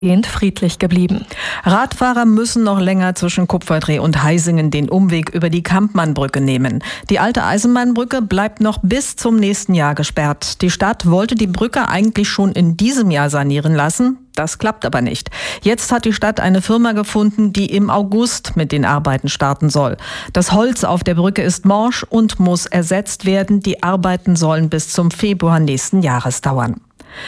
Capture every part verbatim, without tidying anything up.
friedlich geblieben. Radfahrer müssen noch länger zwischen Kupferdreh und Heisingen den Umweg über die Kampmannbrücke nehmen. Die alte Eisenbahnbrücke bleibt noch bis zum nächsten Jahr gesperrt. Die Stadt wollte die Brücke eigentlich schon in diesem Jahr sanieren lassen. Das klappt aber nicht. Jetzt hat die Stadt eine Firma gefunden, die im August mit den Arbeiten starten soll. Das Holz auf der Brücke ist morsch und muss ersetzt werden. Die Arbeiten sollen bis zum Februar nächsten Jahres dauern.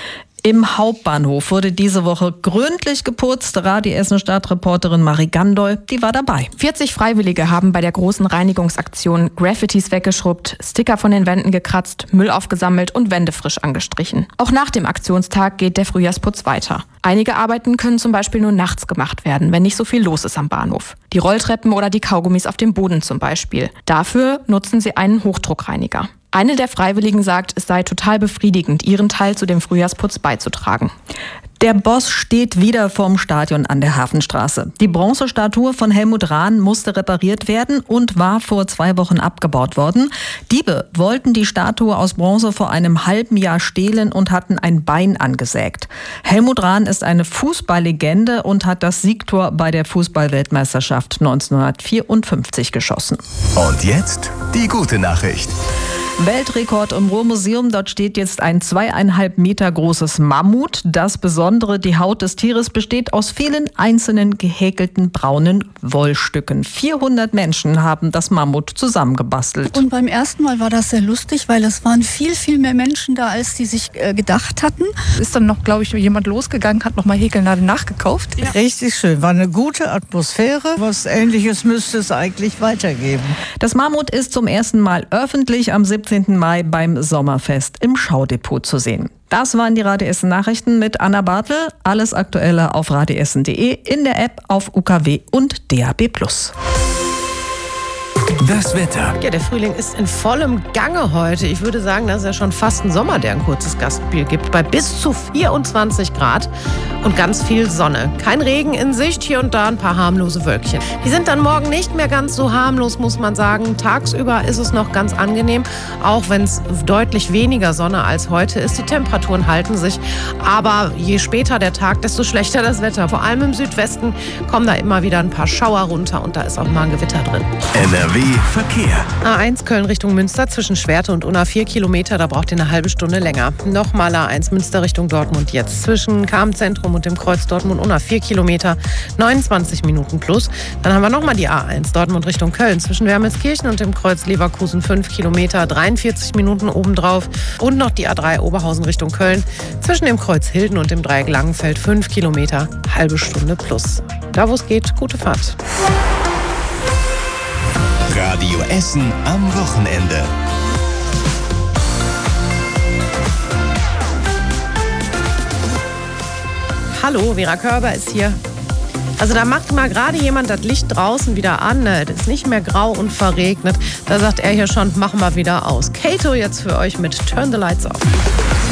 Im Hauptbahnhof wurde diese Woche gründlich geputzt. Radio Essen-Stadtreporterin Marie Gandoy, die war dabei. vierzig Freiwillige haben bei der großen Reinigungsaktion Graffitis weggeschrubbt, Sticker von den Wänden gekratzt, Müll aufgesammelt und Wände frisch angestrichen. Auch nach dem Aktionstag geht der Frühjahrsputz weiter. Einige Arbeiten können zum Beispiel nur nachts gemacht werden, wenn nicht so viel los ist am Bahnhof. Die Rolltreppen oder die Kaugummis auf dem Boden zum Beispiel. Dafür nutzen sie einen Hochdruckreiniger. Eine der Freiwilligen sagt, es sei total befriedigend, ihren Teil zu dem Frühjahrsputz beizutragen. Der Boss steht wieder vorm Stadion an der Hafenstraße. Die Bronzestatue von Helmut Rahn musste repariert werden und war vor zwei Wochen abgebaut worden. Diebe wollten die Statue aus Bronze vor einem halben Jahr stehlen und hatten ein Bein angesägt. Helmut Rahn ist eine Fußballlegende und hat das Siegtor bei der Fußballweltmeisterschaft neunzehnhundertvierundfünfzig geschossen. Und jetzt die gute Nachricht. Weltrekord im Ruhrmuseum. Dort steht jetzt ein zweieinhalb Meter großes Mammut. Das Besondere, die Haut des Tieres besteht aus vielen einzelnen gehäkelten braunen Wollstücken. vierhundert Menschen haben das Mammut zusammengebastelt. Und beim ersten Mal war das sehr lustig, weil es waren viel, viel mehr Menschen da, als die sich äh, gedacht hatten. Ist dann noch, glaube ich, jemand losgegangen, hat nochmal Häkelnadeln nachgekauft. Ja. Richtig schön, war eine gute Atmosphäre. Was Ähnliches müsste es eigentlich weitergeben. Das Mammut ist zum ersten Mal öffentlich am siebzehnten Mai beim Sommerfest im Schaudepot zu sehen. Das waren die Radio Essen Nachrichten mit Anna Bartel. Alles Aktuelle auf radioessen punkt de, in der App, auf U K W und D A B plus. Das Wetter. Ja, der Frühling ist in vollem Gange heute. Ich würde sagen, das ist ja schon fast ein Sommer, der ein kurzes Gastspiel gibt. Bei bis zu vierundzwanzig Grad und ganz viel Sonne. Kein Regen in Sicht, hier und da ein paar harmlose Wölkchen. Die sind dann morgen nicht mehr ganz so harmlos, muss man sagen. Tagsüber ist es noch ganz angenehm, auch wenn es deutlich weniger Sonne als heute ist. Die Temperaturen halten sich, aber je später der Tag, desto schlechter das Wetter. Vor allem im Südwesten kommen da immer wieder ein paar Schauer runter und da ist auch mal ein Gewitter drin. N R W Verkehr. A eins Köln Richtung Münster zwischen Schwerte und Unna vier Kilometer, da braucht ihr eine halbe Stunde länger. Nochmal A eins Münster Richtung Dortmund jetzt. Zwischen K-Zentrum und dem Kreuz Dortmund-Unna vier Kilometer, neunundzwanzig Minuten plus. Dann haben wir nochmal die A eins Dortmund Richtung Köln zwischen Wermelskirchen und dem Kreuz Leverkusen fünf Kilometer, dreiundvierzig Minuten obendrauf. Und noch die A drei Oberhausen Richtung Köln zwischen dem Kreuz Hilden und dem Dreieck Langenfeld fünf Kilometer, halbe Stunde plus. Da wo es geht, gute Fahrt. Radio Essen am Wochenende. Hallo, Vera Körber ist hier. Also da macht mal gerade jemand das Licht draußen wieder an. Es ist nicht mehr grau und verregnet. Da sagt er hier schon, machen wir wieder aus. Kato jetzt für euch mit Turn the Lights Off.